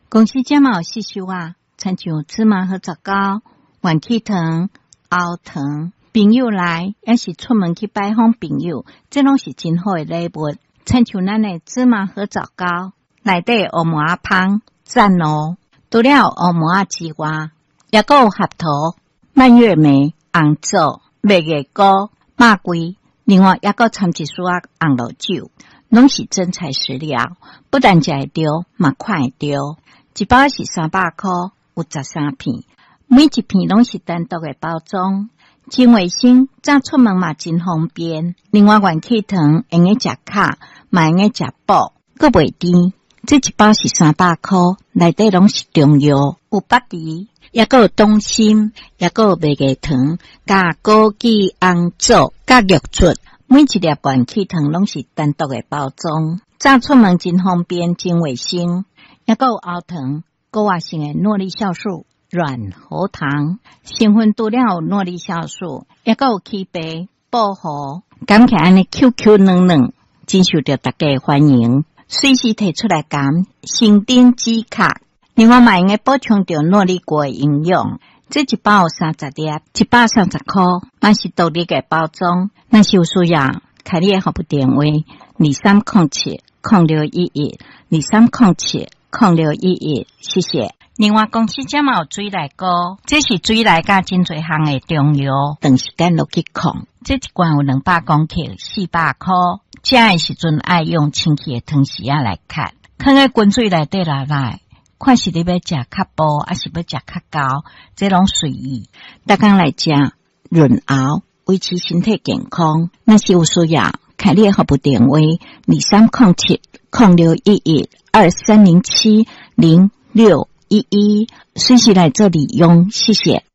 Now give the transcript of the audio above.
公司这嘛有细修啊，亲像芝麻和杂糕、元气糖、熬糖，朋友来也是出门去拜访朋友，这拢是真好的礼物。亲像咱的芝麻和杂糕，内底黑麻仔芳赞哦。除了黑麻仔之外，也有合桃、蔓越莓、红枣、麦芽糕、马桂，另外也有掺一丝红露酒，拢是真材实料，不但食会着，嘛看会着。一包是300块，有13片，每一片拢是单独的包装，真卫生，早出门嘛真方便。另外元气糖用个食卡，嘛用个食补，佫袂甜。这一包是300块，内底拢是中药，有北梨，也佫有冬心，也佫有麦芽糖，加枸杞、红枣，加玉竹。每一粒元气糖拢是单独的包装，早出门真方便，真卫生。也佫有熬糖，高活性的诺丽酵素、软喉糖，成分除了有诺丽酵素，也佫有起白、保护，感起安尼 QQ 嫩嫩，真受到大家欢迎。随时提出来讲，新丁止咳。另外嘛，用个补充着诺丽果的营养。这一包有30粒，130块，嘛是独立的包装。若是有需要，开你的服务电话2307-0611，2307-0611，谢谢。另外公司这嘛有水来膏，这是水来加真侪项的中药，长时间落去控。这一罐有200公克，400块。食的时阵爱用清气的汤匙仔来咳，放在滚水内底来，看是你要食较薄，还是要食较厚，这拢随意。大家来食润喉，维持身体健康。若是有需要，开你的服务电话2307-0611，2307-0611，随时来做利用，谢谢。